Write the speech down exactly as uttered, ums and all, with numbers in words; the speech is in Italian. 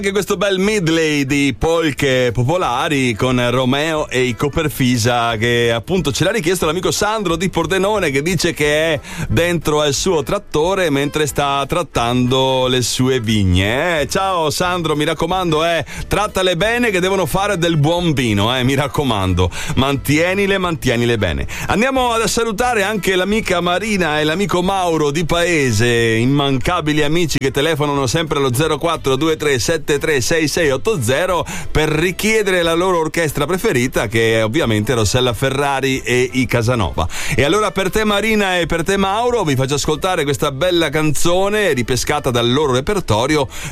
Anche questo bel medley di polche popolari con Romeo e i Coperfisa, che appunto ce l'ha richiesto l'amico Sandro di Pordenone, che dice che è dentro al suo trattore mentre sta trattando le sue vigne. Eh, ciao Sandro, mi raccomando, eh, trattale bene che devono fare del buon vino, eh, mi raccomando, mantienile, mantienile bene. Andiamo ad salutare anche l'amica Marina e l'amico Mauro di Paese, immancabili amici che telefonano sempre allo zero quattro due tre sette tre sei sei otto zero per richiedere la loro orchestra preferita, che è ovviamente Rossella Ferrari e i Casanova. E allora per te Marina e per te Mauro vi faccio ascoltare questa bella canzone ripescata dal loro repertorio,